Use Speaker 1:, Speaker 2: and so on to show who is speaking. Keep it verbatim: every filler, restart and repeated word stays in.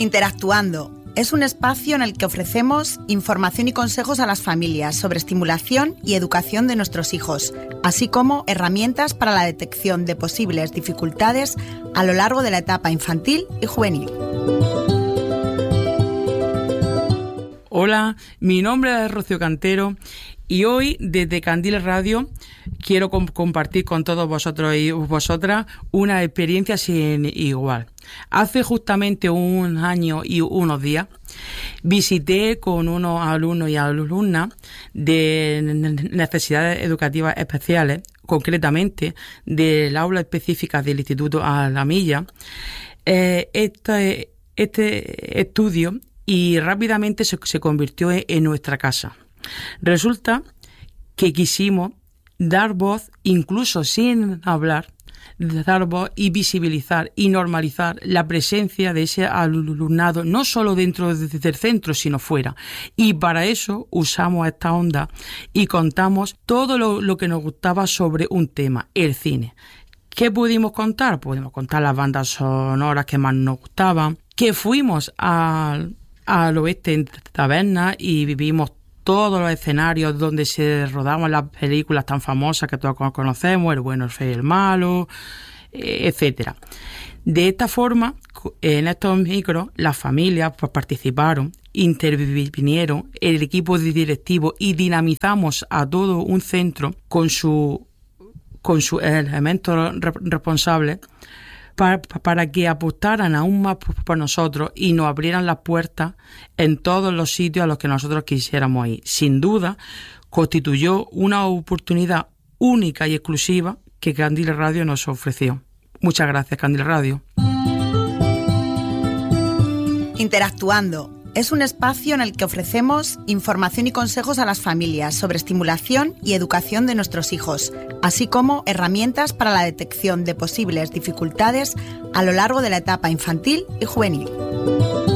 Speaker 1: Interactuando es un espacio en el que ofrecemos información y consejos a las familias sobre estimulación y educación de nuestros hijos, así como herramientas para la detección de posibles dificultades a lo largo de la etapa infantil y juvenil.
Speaker 2: Hola, mi nombre es Rocío Cantero y hoy desde Candil Radio quiero comp- compartir con todos vosotros y vosotras una experiencia sin igual. Hace justamente un año y unos días visité con unos alumnos y alumnas de necesidades educativas especiales, concretamente del aula específica del Instituto Alamilla, eh, este, este estudio y rápidamente se, se convirtió en, en nuestra casa. Resulta que quisimos dar voz, incluso sin hablar, dar voz y visibilizar y normalizar la presencia de ese alumnado, no solo dentro de, del centro, sino fuera. Y para eso usamos esta onda y contamos todo lo, lo que nos gustaba sobre un tema, el cine. ¿Qué pudimos contar? Pudimos contar las bandas sonoras que más nos gustaban, que fuimos al al oeste en tabernas y vivimos todos los escenarios donde se rodaban las películas tan famosas que todos conocemos, El bueno, el feo y el malo, etcétera. De esta forma, en estos micros, las familias pues, participaron, intervinieron, el equipo directivo y dinamizamos a todo un centro con su con sus elementos responsables Para, para que apostaran aún más por nosotros y nos abrieran las puertas en todos los sitios a los que nosotros quisiéramos ir. Sin duda, constituyó una oportunidad única y exclusiva que Candil Radio nos ofreció. Muchas gracias, Candil Radio.
Speaker 1: Interactuando es un espacio en el que ofrecemos información y consejos a las familias sobre estimulación y educación de nuestros hijos, así como herramientas para la detección de posibles dificultades a lo largo de la etapa infantil y juvenil.